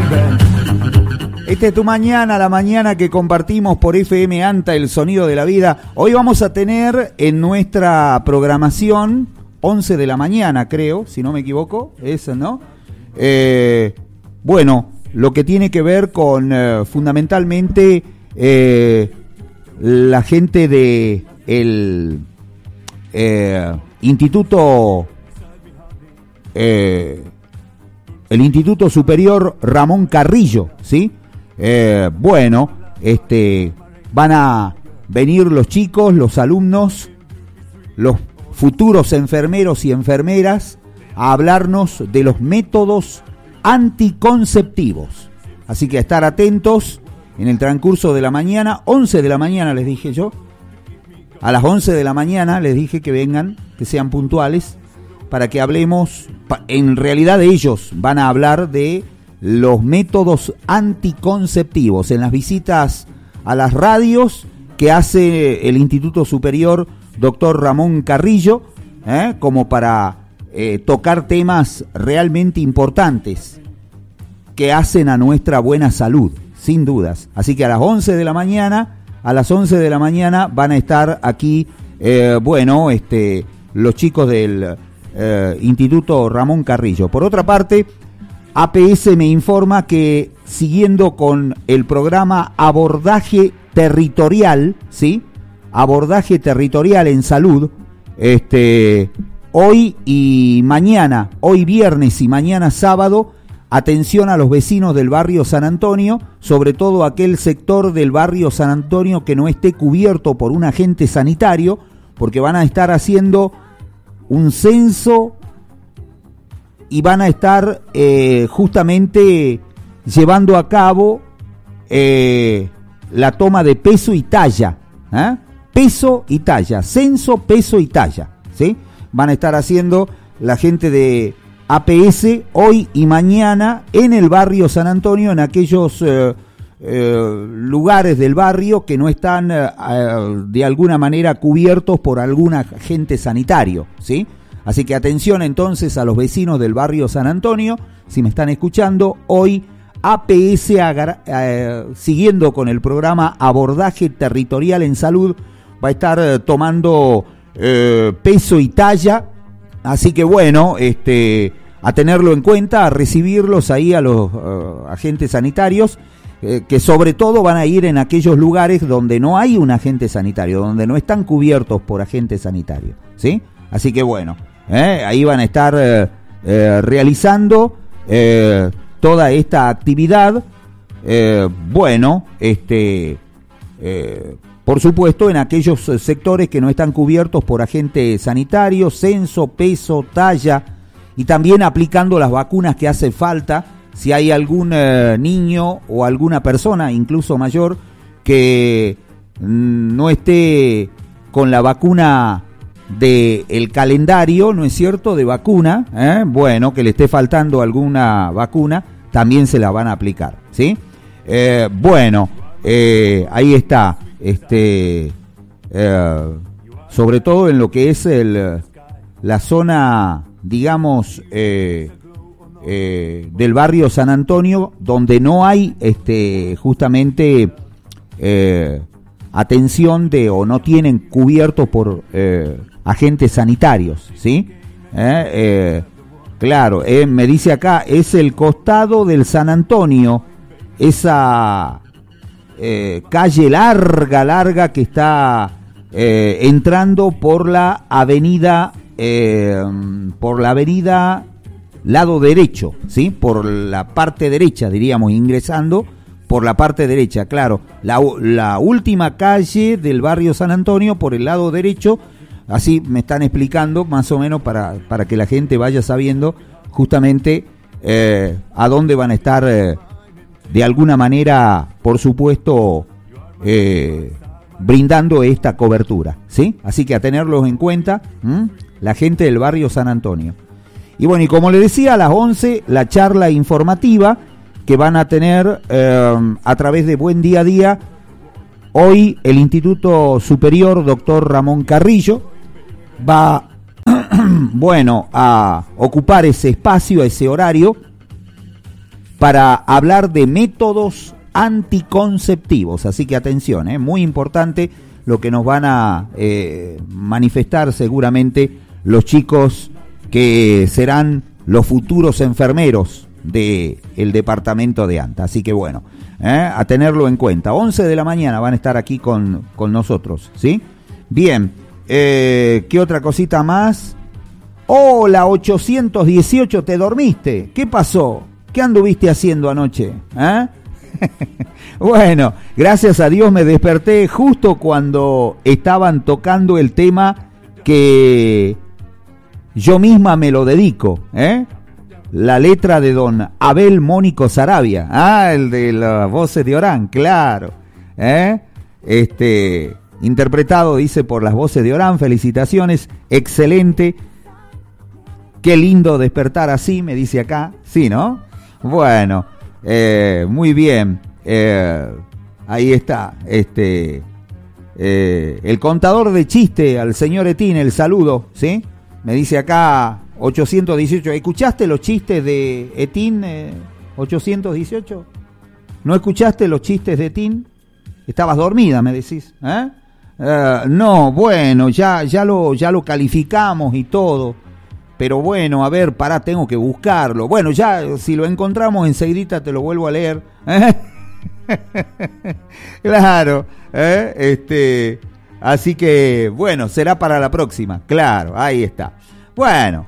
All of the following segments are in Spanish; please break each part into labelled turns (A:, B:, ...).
A: Esta es tu mañana, la mañana que compartimos por FM ANTA, el sonido de la vida. Hoy vamos a tener en nuestra programación 11 de la mañana, creo, si no me equivoco, eso, ¿no? Bueno, lo que tiene que ver con fundamentalmente la gente de el Instituto Superior Ramón Carrillo, ¿sí? Bueno, van a venir los chicos, los alumnos, los futuros enfermeros y enfermeras a hablarnos de los métodos anticonceptivos. Así que a estar atentos en el transcurso de la mañana, 11 de la mañana les dije yo. A las 11 de la mañana les dije que vengan, que sean puntuales, para que hablemos. En realidad ellos van a hablar de los métodos anticonceptivos en las visitas a las radios que hace el Instituto Superior Dr. Ramón Carrillo, como para tocar temas realmente importantes que hacen a nuestra buena salud, sin dudas. Así que a las 11 de la mañana van a estar aquí, los chicos del Instituto Ramón Carrillo. Por otra parte, APS me informa que siguiendo con el programa Abordaje Territorial, ¿sí? Abordaje Territorial en Salud, hoy y mañana, hoy viernes y mañana sábado, atención a los vecinos del barrio San Antonio, sobre todo aquel sector del barrio San Antonio que no esté cubierto por un agente sanitario, porque van a estar haciendo un censo y van a estar justamente llevando a cabo la toma de peso y talla, peso y talla, censo, peso y talla, ¿sí? Van a estar haciendo la gente de APS hoy y mañana en el barrio San Antonio, en aquellos lugares del barrio que no están de alguna manera cubiertos por algún agente sanitario, ¿sí? Así que atención entonces a los vecinos del barrio San Antonio, si me están escuchando, hoy APS, siguiendo con el programa Abordaje Territorial en Salud, va a estar tomando peso y talla, así que bueno, a tenerlo en cuenta, a recibirlos ahí a los agentes sanitarios, que sobre todo van a ir en aquellos lugares donde no hay un agente sanitario, donde no están cubiertos por agentes sanitarios, ¿sí? Así que bueno, ahí van a estar realizando toda esta actividad, por supuesto en aquellos sectores que no están cubiertos por agentes sanitarios, censo, peso, talla, y también aplicando las vacunas que hace falta, si hay algún niño o alguna persona, incluso mayor, que no esté con la vacuna del calendario, ¿no es cierto?, de vacuna, que le esté faltando alguna vacuna, también se la van a aplicar, ¿sí? Ahí está, sobre todo en lo que es la zona, digamos, del barrio San Antonio, donde no hay justamente atención o no tienen cubiertos por agentes sanitarios, ¿sí? Claro, me dice acá, es el costado del San Antonio, esa calle larga que está entrando por la avenida lado derecho, ¿sí? Por la parte derecha, diríamos, ingresando por la parte derecha, claro, la última calle del barrio San Antonio por el lado derecho, así me están explicando más o menos para que la gente vaya sabiendo justamente a dónde van a estar de alguna manera, por supuesto, brindando esta cobertura, ¿sí? Así que a tenerlos en cuenta, la gente del barrio San Antonio. Y bueno, y como le decía, a las 11 la charla informativa que van a tener a través de Buen Día a Día, hoy el Instituto Superior Dr. Ramón Carrillo va a ocupar ese espacio, ese horario, para hablar de métodos anticonceptivos. Así que atención, muy importante lo que nos van a manifestar seguramente los chicos que serán los futuros enfermeros del departamento de ANTA. Así que bueno, a tenerlo en cuenta. 11 de la mañana van a estar aquí con nosotros, ¿sí? Bien, ¿qué otra cosita más? Hola, 818, ¿te dormiste? ¿Qué pasó? ¿Qué anduviste haciendo anoche? Bueno, gracias a Dios me desperté justo cuando estaban tocando el tema que yo misma me lo dedico, la letra de don Abel Mónico Sarabia, el de las voces de Orán, claro, interpretado, dice, por las voces de Orán. Felicitaciones, excelente, qué lindo despertar así, me dice acá, sí, ¿no? Bueno, muy bien, ahí está, el contador de chiste al señor Etín, el saludo, ¿sí? Me dice acá 818, ¿escuchaste los chistes de Etín, 818? ¿No escuchaste los chistes de Etín? Estabas dormida, me decís, no, bueno, ya lo calificamos y todo, pero bueno, a ver, pará, tengo que buscarlo. Bueno, ya, si lo encontramos enseguidita te lo vuelvo a leer. Claro, así que, bueno, será para la próxima, claro, ahí está. Bueno,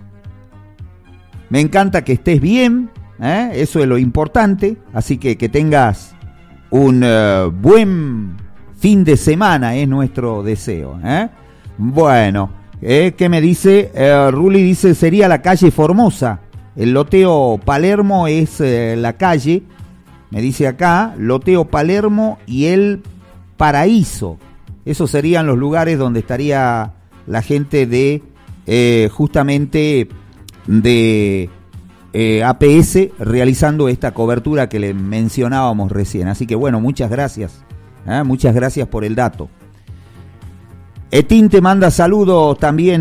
A: me encanta que estés bien, eso es lo importante, así que tengas un buen fin de semana, es nuestro deseo, Bueno, ¿qué me dice? Ruli dice, sería la calle Formosa, el loteo Palermo es la calle, me dice acá, loteo Palermo y el Paraíso, esos serían los lugares donde estaría la gente de justamente de APS realizando esta cobertura que le mencionábamos recién. Así que bueno, muchas gracias por el dato. Etín te manda saludos también,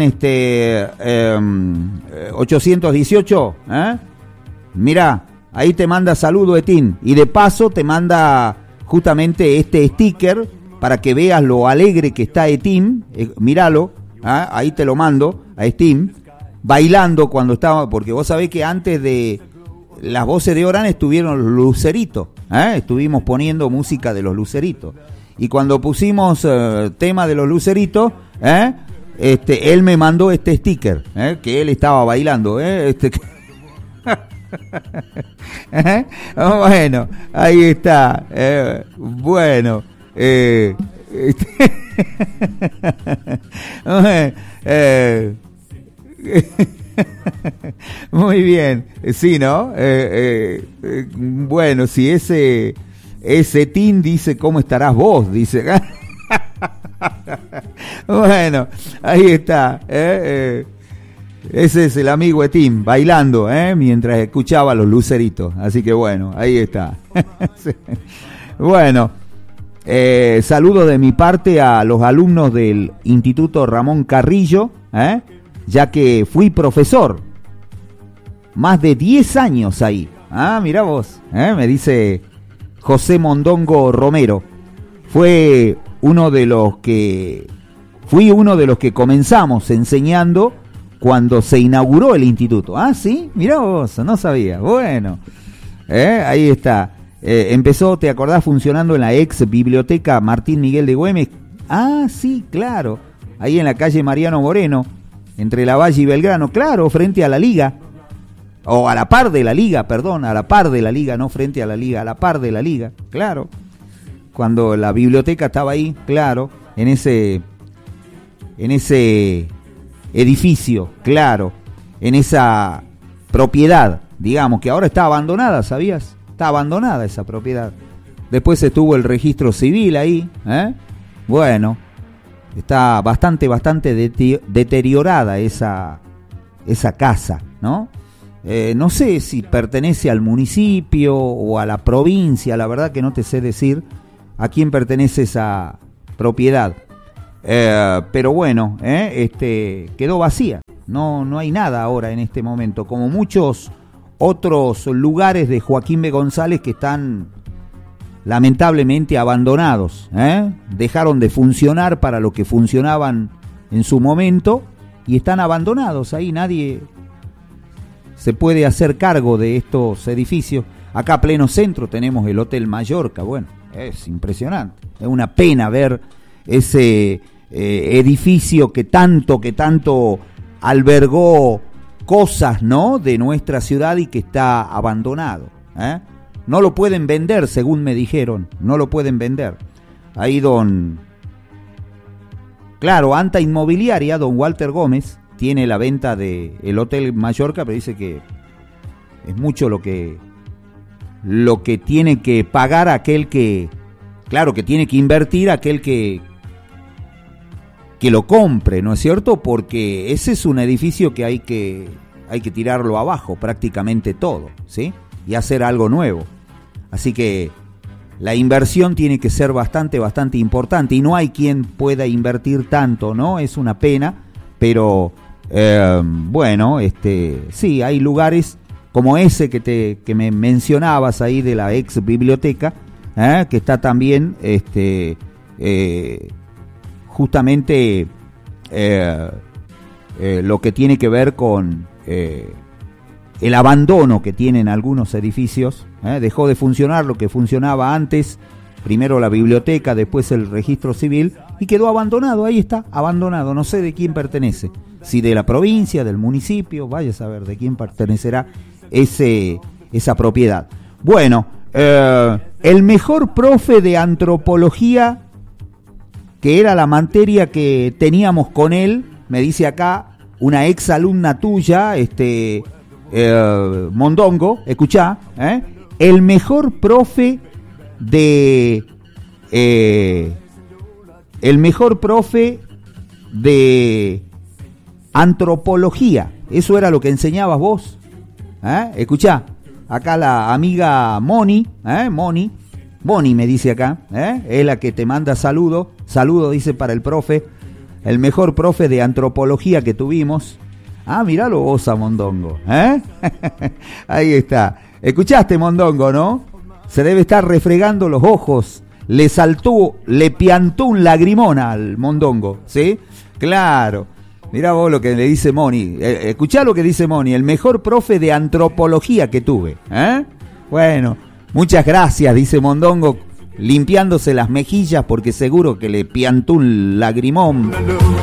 A: 818, mirá, ahí te manda saludo Etín, y de paso te manda justamente este sticker para que veas lo alegre que está Etín, míralo, ahí te lo mando a Steam, bailando cuando estaba, porque vos sabés que antes de las voces de Orán estuvieron los Luceritos, estuvimos poniendo música de los Luceritos, y cuando pusimos tema de los Luceritos, él me mandó este sticker, que él estaba bailando, bueno, ahí está, bueno, muy bien, sí, ¿no? Bueno, si ese Etín dice, ¿cómo estarás vos? Dice. Bueno, ahí está. Ese es el amigo Etín, bailando, mientras escuchaba los Luceritos. Así que bueno, ahí está. Sí. Bueno, saludo de mi parte a los alumnos del Instituto Ramón Carrillo, ya que fui profesor más de 10 años ahí. Mirá vos, me dice José Mondongo Romero. Fui uno de los que comenzamos enseñando cuando se inauguró el instituto. Sí, mirá vos, no sabía. Bueno, ahí está. Empezó, ¿te acordás? Funcionando en la ex biblioteca Martín Miguel de Güemes. Sí, claro. Ahí en la calle Mariano Moreno, entre Lavalle y Belgrano, claro, frente a la Liga. O a la par de la Liga, perdón, a la par de la Liga, no frente a la Liga, a la par de la Liga, claro. Cuando la biblioteca estaba ahí, claro, en ese edificio, claro, en esa propiedad, digamos, que ahora está abandonada, ¿sabías? Está abandonada esa propiedad. Después estuvo el registro civil ahí, Bueno, está bastante deteriorada esa casa, ¿no? No sé si pertenece al municipio o a la provincia, la verdad que no te sé decir a quién pertenece esa propiedad. Pero bueno, quedó vacía. No hay nada ahora en este momento. Como muchos otros lugares de Joaquín B. González que están lamentablemente abandonados, dejaron de funcionar para lo que funcionaban en su momento y están abandonados. Ahí nadie se puede hacer cargo de estos edificios. Acá a pleno centro tenemos el Hotel Mallorca. Bueno, es impresionante, es una pena ver ese edificio que tanto albergó cosas, ¿no?, de nuestra ciudad y que está abandonado. No lo pueden vender, según me dijeron, no lo pueden vender. Ahí Anta Inmobiliaria, don Walter Gómez, tiene la venta del Hotel Mallorca, pero dice que es mucho lo que tiene que pagar aquel que, claro, que tiene que invertir aquel que lo compre, ¿no es cierto? Porque ese es un edificio que hay que tirarlo abajo, prácticamente todo, ¿sí? Y hacer algo nuevo. Así que la inversión tiene que ser bastante importante y no hay quien pueda invertir tanto, ¿no? Es una pena, pero bueno, sí, hay lugares como ese que me mencionabas ahí de la ex biblioteca, que está también justamente lo que tiene que ver con el abandono que tienen algunos edificios. Dejó de funcionar lo que funcionaba antes, primero la biblioteca, después el registro civil, y quedó abandonado. Ahí está, abandonado, no sé de quién pertenece, si de la provincia, del municipio, vaya a saber de quién pertenecerá esa propiedad. Bueno, el mejor profe de antropología, que era la materia que teníamos con él, me dice acá una ex alumna tuya, Mondongo, escuchá, el mejor profe de antropología, eso era lo que enseñabas vos. Escuchá, acá la amiga Moni me dice acá, es la que te manda saludo, dice, para el profe, el mejor profe de antropología que tuvimos. Miralo vos a Mondongo, ahí está. ¿Escuchaste, Mondongo, no? Se debe estar refregando los ojos, le piantó un lagrimón al Mondongo, ¿sí? Claro. Mirá vos lo que le dice Moni. Escuchá lo que dice Moni, el mejor profe de antropología que tuve. Bueno, muchas gracias, dice Mondongo, limpiándose las mejillas porque seguro que le piantó un lagrimón